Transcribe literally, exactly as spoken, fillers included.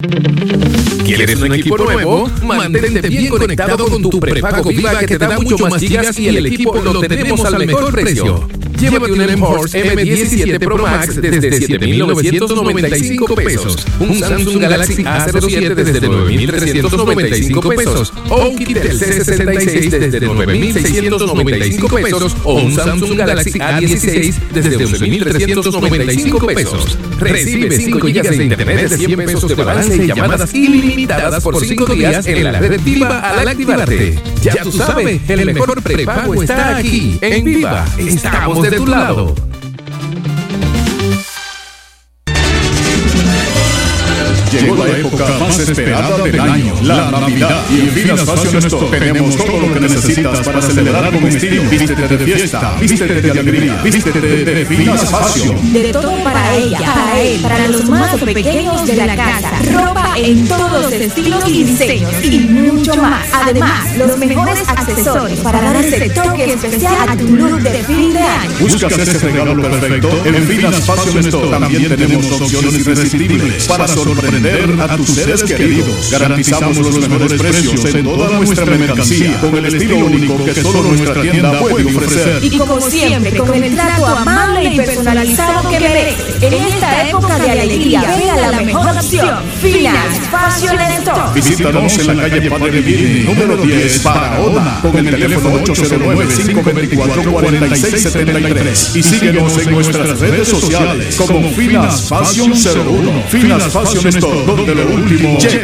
¿Quieres un equipo nuevo? Mantente bien conectado con tu prepago Viva que te da mucho más gigas y el equipo lo tenemos al mejor precio. Llévate un M-Force M diecisiete Pro Max desde siete mil novecientos noventa y cinco pesos, un Samsung Galaxy A cero siete desde nueve mil trescientos noventa y cinco pesos, o un Kitel C sesenta y seis desde nueve mil seiscientos noventa y cinco pesos, o un Samsung Galaxy A dieciséis desde once mil trescientos noventa y cinco pesos. Recibe cinco gigas de internet de cien pesos de balance y llamadas ilimitadas por cinco días en la red Viva al activarte. Ya tú sabes, el mejor prepago está aquí. En Viva, estamos de tu lado. Llegó la época más esperada del año, la Navidad. Y en Finas Fashion Store tenemos todo lo que necesitas para celebrar con estilo. Vístete de fiesta, vístete de alegría, vístete de, de Finas Fashion. De todo para ella, para él, para los más pequeños de la casa. Ropa en todos los estilos y diseños y mucho más. Además, los mejores accesorios para dar ese toque especial a tu look de fin de año. ¿Buscas ese regalo perfecto? En Finas Fashion Store también tenemos opciones irresistibles para sorprender a tus seres queridos. Garantizamos los mejores precios en toda nuestra mercancía con el estilo único que solo nuestra tienda puede ofrecer. Y como siempre, con el trato amable y personalizado que mereces. En esta época de alegría, ve a la mejor opción, Finas Fashion Store. Visítanos en la calle Padre Vilni, número diez, Barahona, con el teléfono ocho cero nueve, cinco dos cuatro, cuatro seis siete tres. Y síguenos en nuestras redes sociales como Finas Fashion cero uno. Finas Fashion Store, donde lo último llega.